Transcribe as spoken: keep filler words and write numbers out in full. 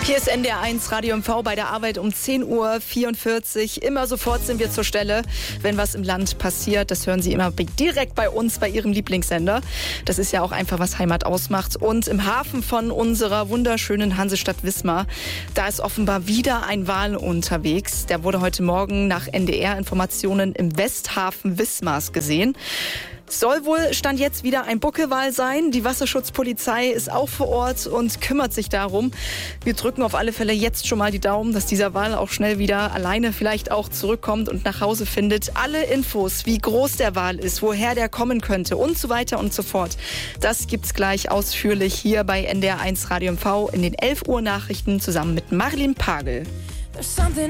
Hier ist N D R eins Radio M V bei der Arbeit um zehn Uhr vierundvierzig. Immer sofort sind wir zur Stelle, wenn was im Land passiert. Das hören Sie immer direkt bei uns, bei Ihrem Lieblingssender. Das ist ja auch einfach, was Heimat ausmacht. Und im Hafen von unserer wunderschönen Hansestadt Wismar, da ist offenbar wieder ein Wal unterwegs. Der wurde heute Morgen nach N D R-Informationen im Westhafen Wismars gesehen. Soll wohl Stand jetzt wieder ein Buckelwal sein. Die Wasserschutzpolizei ist auch vor Ort und kümmert sich darum. Wir drücken auf alle Fälle jetzt schon mal die Daumen, dass dieser Wal auch schnell wieder alleine vielleicht auch zurückkommt und nach Hause findet. Alle Infos, wie groß der Wal ist, woher der kommen könnte und so weiter und so fort. Das gibt's gleich ausführlich hier bei N D R eins Radio M V in den elf Uhr Nachrichten zusammen mit Marlene Pagel.